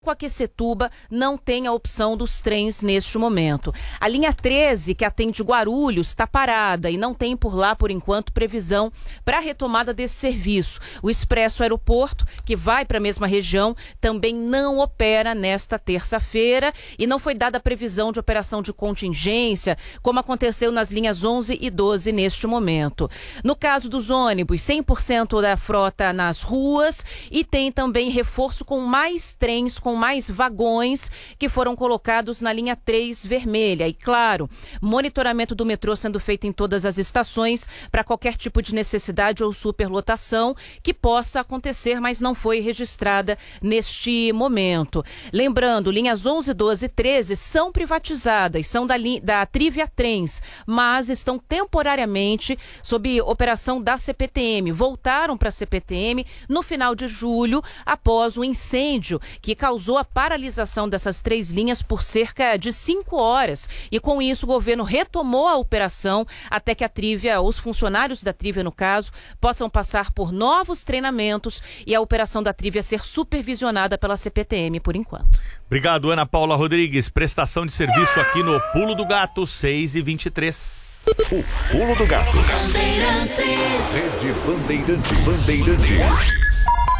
Aquecetuba não tem a opção dos trens neste momento. A linha 13, que atende Guarulhos, está parada e não tem por lá, por enquanto, previsão para a retomada desse serviço. O Expresso Aeroporto, que vai para a mesma região, também não opera nesta terça-feira e não foi dada a previsão de operação de contingência, como aconteceu nas linhas 11 e 12 neste momento. No caso dos ônibus, 100% da frota nas ruas e tem também reforço com mais trens, com mais vagões que foram colocados na linha 3 vermelha. E, claro, monitoramento do metrô sendo feito em todas as estações para qualquer tipo de necessidade ou superlotação que possa acontecer, mas não foi registrada neste momento. Lembrando, linhas 11, 12 e 13 são privatizadas, são da Trivia Trens, mas estão temporariamente sob operação da CPTM. Voltaram para a CPTM no final de julho, após o incêndio que causou a paralisação dessas 3 linhas por cerca de 5 horas. E com isso o governo retomou a operação até que a Trivia, os funcionários da Trivia no caso, possam passar por novos treinamentos e a operação da Trivia ser supervisionada pela CPTM por enquanto. Obrigado, Ana Paula Rodrigues. Prestação de serviço aqui no Pulo do Gato, 6h23. O Pulo do Gato. Rede Bandeirantes.